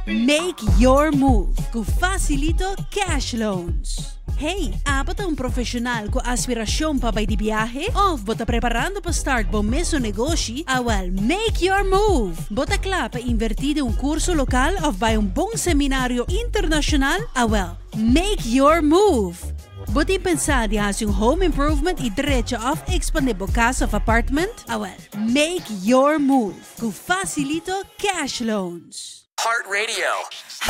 Make your move com Facilito Cash Loans. Hey, apat ang profesional ko aspirasyon pa bay di biyahe? O bota preparando pa start bom meso negosyo? Awal, make your move! Bota kla pa invertir un kurso lokal of bay un bong seminaryo internasyonal? Awal, make your move! Buti pensar di has yung home improvement i diretso of expandibo casa of apartment? Awal, make your move com Facilito Cash Loans. Heart Radio.